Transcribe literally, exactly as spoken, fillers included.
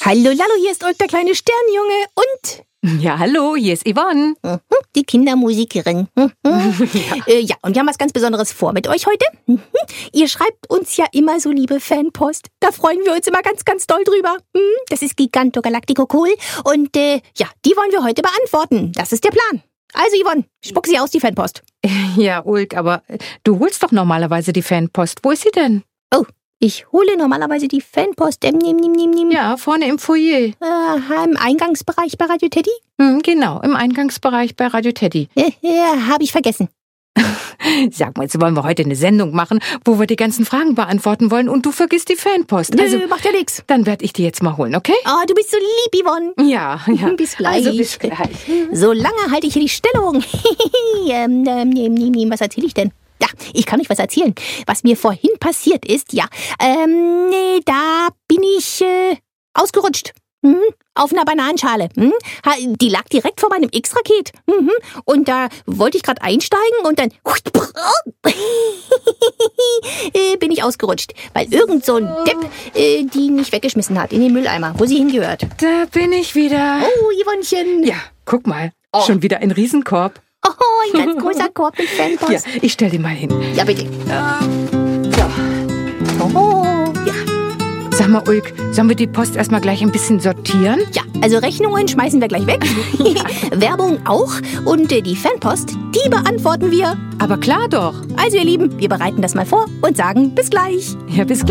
Hallo, Lalo, hier ist Ulk, der kleine Sternjunge und... Ja, hallo, hier ist Yvonne. Mhm, die Kindermusikerin. Mhm. ja. Äh, ja, und wir haben was ganz Besonderes vor mit euch heute. Mhm. Ihr schreibt uns ja immer so liebe Fanpost. Da freuen wir uns immer ganz, ganz doll drüber. Mhm. Das ist Giganto Galactico cool. Und äh, ja, die wollen wir heute beantworten. Das ist der Plan. Also Yvonne, spuck sie aus, die Fanpost. Ja, Ulk, aber du holst doch normalerweise die Fanpost. Wo ist sie denn? Oh, ich hole normalerweise die Fanpost. Ähm, nimm, nimm, nimm, nimm. Ja, vorne im Foyer. Äh, im Eingangsbereich bei Radio Teddy? Hm, genau, im Eingangsbereich bei Radio Teddy. Äh, ja, habe ich vergessen. Sag mal, jetzt wollen wir heute eine Sendung machen, wo wir die ganzen Fragen beantworten wollen und du vergisst die Fanpost. Nö, Also, macht ja nix. Dann werde ich die jetzt mal holen, okay? Oh, du bist so lieb, Yvonne. Ja, ja. Bis gleich. Also bis gleich. So lange halte ich hier die Stellung. ähm, ähm, nehm, nehm, nehm, was erzähle ich denn? Ja, ich kann euch was erzählen. Was mir vorhin passiert ist, ja, ähm, nee, da bin ich äh, ausgerutscht. Mhm. Auf einer Bananenschale. Mhm. Die lag direkt vor meinem X-Raket. Mhm. Und da wollte ich gerade einsteigen und dann äh, bin ich ausgerutscht, weil irgend so ein Depp äh, die nicht weggeschmissen hat in den Mülleimer, wo sie hingehört. Da bin ich wieder. Oh, Yvonnchen. Ja, guck mal. Oh. Schon wieder ein Riesenkorb. Oh, ein ganz großer Korb mit Fanpost. Ja, ich stell den mal hin. Ja, bitte. Ähm, so. Oh, ja. Sag mal, Ulk, sollen wir die Post erstmal gleich ein bisschen sortieren? Ja, also Rechnungen schmeißen wir gleich weg. Werbung auch. Und äh, die Fanpost, die beantworten wir. Aber klar doch. Also ihr Lieben, wir bereiten das mal vor und sagen bis gleich. Ja, bis gleich.